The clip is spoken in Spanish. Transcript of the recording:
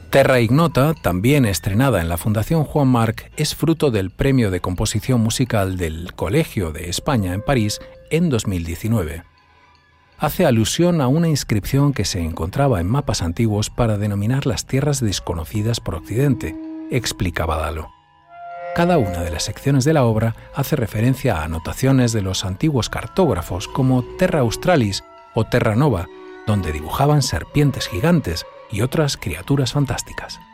Terra Ignota, también estrenada en la Fundación Juan March, es fruto del Premio de Composición Musical del Colegio de España en París en 2019. Hace alusión a una inscripción que se encontraba en mapas antiguos para denominar las tierras desconocidas por Occidente, explica Badalo. Cada una de las secciones de la obra hace referencia a anotaciones de los antiguos cartógrafos como Terra Australis o Terra Nova, donde dibujaban serpientes gigantes y otras criaturas fantásticas.